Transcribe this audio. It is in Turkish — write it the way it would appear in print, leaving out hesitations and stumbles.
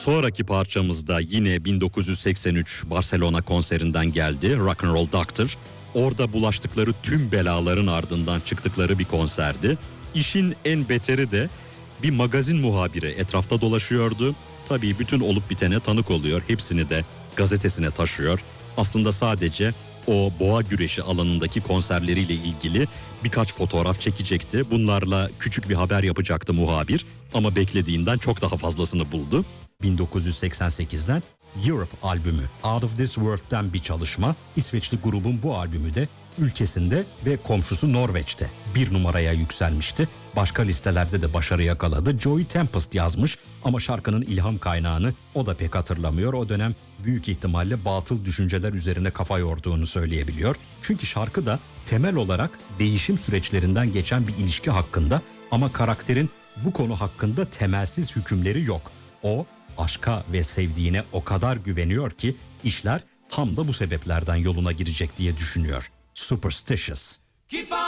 Sonraki parçamızda yine 1983 Barcelona konserinden geldi. Rock and Roll Doctor. Orada bulaştıkları tüm belaların ardından çıktıkları bir konserdi. İşin en beteri de bir magazin muhabiri etrafta dolaşıyordu. Tabii bütün olup bitene tanık oluyor. Hepsini de gazetesine taşıyor. Aslında sadece o boğa güreşi alanındaki konserleriyle ilgili birkaç fotoğraf çekecekti. Bunlarla küçük bir haber yapacaktı muhabir ama beklediğinden çok daha fazlasını buldu. 1988'den Europe albümü Out of This World'den bir çalışma. İsveçli grubun bu albümü de ülkesinde ve komşusu Norveç'te bir numaraya yükselmişti. Başka listelerde de başarı yakaladı. Joey Tempest yazmış ama şarkının ilham kaynağını o da pek hatırlamıyor. O dönem büyük ihtimalle batıl düşünceler üzerine kafa yorduğunu söyleyebiliyor. Çünkü şarkı da temel olarak değişim süreçlerinden geçen bir ilişki hakkında ama karakterin bu konu hakkında temelsiz hükümleri yok. O aşka ve sevdiğine o kadar güveniyor ki işler tam da bu sebeplerden yoluna girecek diye düşünüyor. Superstitious.